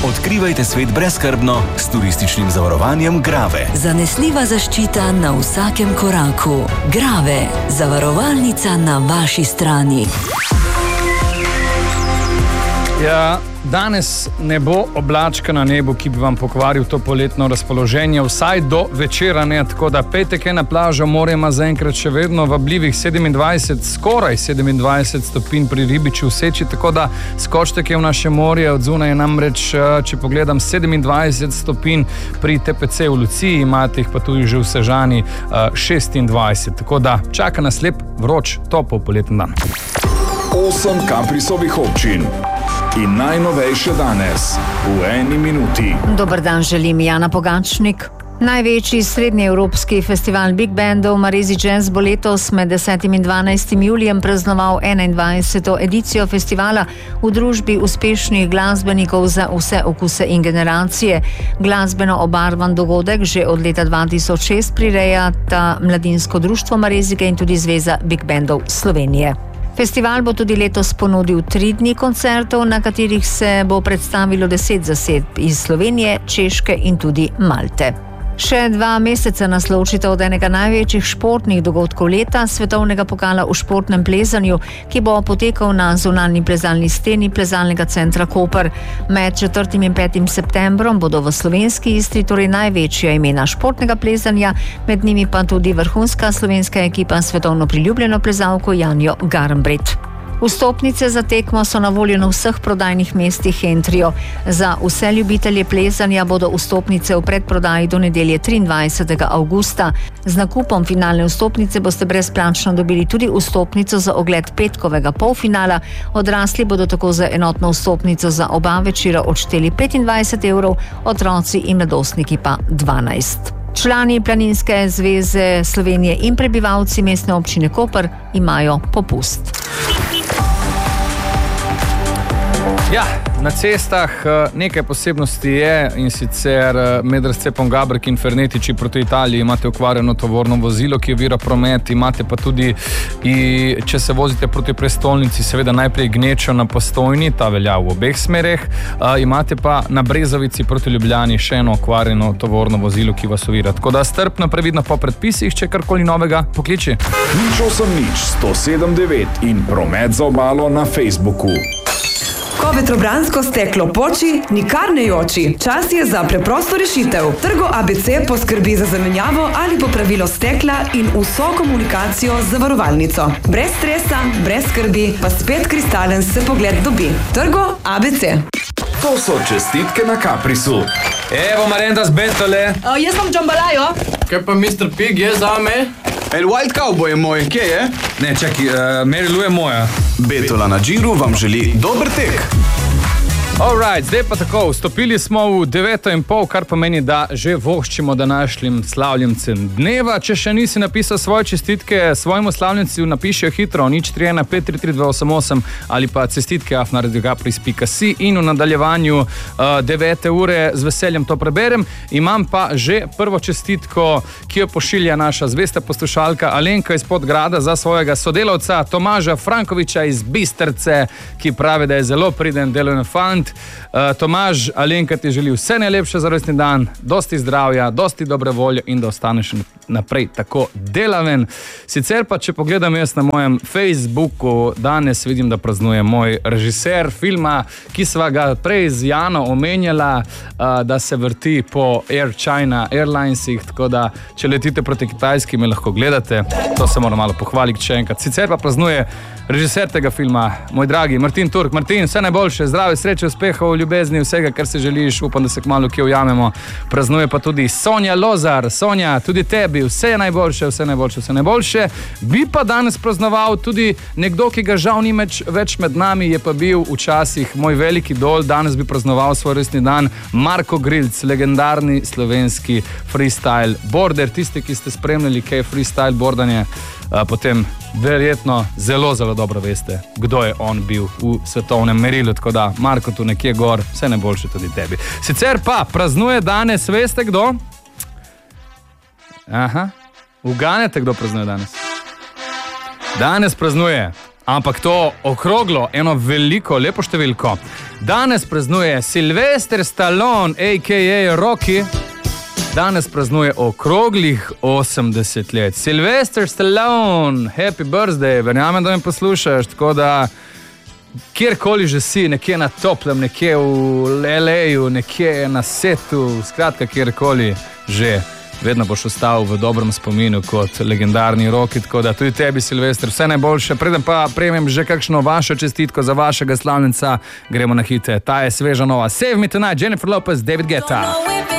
Odkrivajte svet brezskrbno s turističnim zavarovanjem Grave. Zanesljiva zaščita na vsakem koraku. Grave, zavarovalnica na vaši strani. Ja, danes ne bo oblačka na nebu, ki bi vam pokvaril to poletno razpoloženje, vsaj do večera ne, tako da pejte kaj na plažo, morje ima zaenkrat še vedno vabljivih 27, skoraj 27 stopinj pri Ribiču v Seči, tako da skočite kaj v naše morje, od zunaj je namreč, če pogledam, 27 stopinj pri TPC v Luciji, imate jih pa tudi že v Sežani 26, tako da čaka nas lep, vroč, topel poleten dan. 8 Kaprisovih občin. In najnovejše danes, v 1 minuti. Dober dan želim, Jana Pogačnik. Največji srednjeevropski festival Big Bandov Marezi Jazz bo letos med 10. in 12. julijem praznoval 21. edicijo festivala v družbi uspešnih glasbenikov za vse okuse in generacije. Glasbeno obarvan dogodek že od leta 2006 prirejata Mladinsko društvo Marezige in tudi Zveza Big Bandov Slovenije. Festival bo tudi letos ponudil 3 dni koncertov, na katerih se bo predstavilo 10 zasedb iz Slovenije, Češke in tudi Malte. Še 2 meseca nas ločita od enega največjih športnih dogodkov leta, svetovnega pokala v športnem plezanju, ki bo potekal na zunanji plezalni steni plezalnega centra Koper. Med 4. in 5. septembrom bodo v slovenski Istri torej največja imena športnega plezanja, med njimi pa tudi vrhunska slovenska ekipa svetovno priljubljeno plezalko Janjo Garnbret. Vstopnice za tekmo so na voljo na vseh prodajnih mestih Entrio. Za vse ljubitelje plezanja bodo vstopnice v predprodaji do nedelje 23. avgusta. Z nakupom finalne vstopnice boste brezplačno dobili tudi vstopnico za ogled petkovega polfinala. Odrasli bodo tako za enotno vstopnico za oba večera odšteli 25 evrov, otroci in mladostniki pa 12. Člani Planinske zveze Slovenije in prebivalci mestne občine Koper imajo popust. Ja, na cestah nekaj posebnosti je, in sicer med razcepom Gabrek in Fernetiči proti Italiji imate okvarjeno tovorno vozilo, ki ovira promet, imate pa tudi, če se vozite proti prestolnici, seveda najprej gnečo na Postojni, ta velja v obeh smereh, imate pa na Brezovici proti Ljubljani še eno okvarjeno tovorno vozilo, ki vas ovira. Tako da strpno, previdno po predpisih, če karkoli novega, pokliči. 08-0-107-9 in promet za obalo na Facebooku. Ko vetrobransko steklo poči, nikar ne joči. Čas je za preprosto rešitev. Trgo ABC poskrbi za zamenjavo ali popravilo stekla in vso komunikacijo z zavarovalnico. Brez stresa, brez skrbi, pa spet kristalen se pogled dobi. Trgo ABC. To so čestitke na Kaprisu. Evo Marenda z Bentole. Jaz vam džambalajo. Kaj pa Mr. Pig je zame? El Wild Cowboy je moj, kje je? Ne, čaki, Mary Lou je moja. Betola na Džiru vam želi dober tek. Alright, zdaj pa tako, vstopili smo v 9:30, kar pomeni, da že voščimo današnjim slavljencem dneva. Če še nisi napisal svoje čestitke svojemu slavljencu, napiši hitro 031533288 ali pa cestitke@radiokapris.si in v nadaljevanju 9. ure z veseljem to preberem. Imam pa že prvo čestitko, ki jo pošilja naša zvesta poslušalka Alenka iz Podgrada za svojega sodelavca Tomaža Frankoviča iz Bistrce, ki pravi, da je zelo priden delovni fant. Tomaž, Alenka ti želi vse najlepše za rojstni dan, dosti zdravja, dosti dobre volje in da ostaneš naprej tako delaven. Sicer pa, če pogledam jaz na mojem Facebooku, danes vidim, da praznuje moj režiser filma, ki sva ga prej z Jano omenjala, da se vrti po Air China Airlinesih, tako da, če letite proti Kitajski, me lahko gledate. To se moram malo pohvaliti še enkrat. Sicer pa praznuje režiser tega filma, moj dragi Martin Turk. Martin, vse najboljše, zdrave, sreče, uspehov, ljubezni, vsega, kar si želiš, upam, da se kmalu kje ujamemo. Praznuje pa tudi Sonja Lozar. Sonja, tudi tebi vse najboljše, vse najboljše, vse najboljše. Bi pa danes praznoval tudi nekdo, ki ga žal ni več med nami, je pa bil včasih moj veliki idol, danes bi praznoval svoj rojstni dan, Marko Grilc, legendarni slovenski freestyle border. Tisti, ki ste spremljali kaj je freestyle bordanje, potem verjetno zelo, zelo dobro veste, kdo je on bil v svetovnem merilu, tako da Marko tu nekje gor, vse najboljše tudi tebi. Sicer pa praznuje danes, veste kdo? Aha, uganete, kdo praznuje danes? Danes praznuje, ampak to okroglo, eno veliko, lepo številko. Danes praznuje Sylvester Stallone, a.k.a. Rocky. Danes praznuje okroglih 80 let. Sylvester Stallone, happy birthday, verjamem, da me poslušaš, tako da kjerkoli že si, nekje na toplem, nekje v LA-ju, nekje na setu, skratka kjerkoli že, vedno boš ostal v dobrem spominu kot legendarni Rocky, tako da tudi tebi, Silvester, vse najboljše. Preden pa prejmem že kakšno vašo čestitko za vašega slavljenca, gremo na hite. Ta je sveža nova. Save Me Tonight, Jennifer Lopez, David Guetta.